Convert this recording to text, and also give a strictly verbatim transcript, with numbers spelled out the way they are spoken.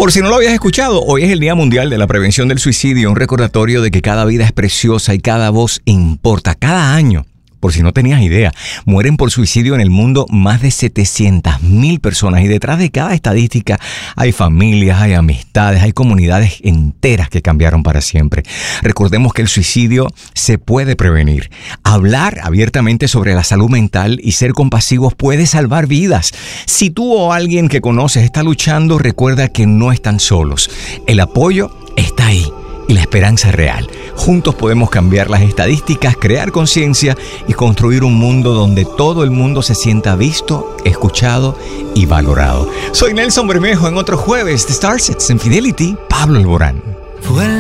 Por si no lo habías escuchado, hoy es el Día Mundial de la Prevención del Suicidio, un recordatorio de que cada vida es preciosa y cada voz importa. Cada año, por si no tenías idea, mueren por suicidio en el mundo más de setecientas mil personas, y detrás de cada estadística hay familias, hay amistades, hay comunidades enteras que cambiaron para siempre. Recordemos que el suicidio se puede prevenir. Hablar abiertamente sobre la salud mental y ser compasivos puede salvar vidas. Si tú o alguien que conoces está luchando, recuerda que no están solos. El apoyo está ahí. Y la esperanza es real. Juntos podemos cambiar las estadísticas, crear conciencia y construir un mundo donde todo el mundo se sienta visto, escuchado y valorado. Soy Nelson Bermejo en otro jueves de Starsets en Fidelity, Pablo Alborán. Fue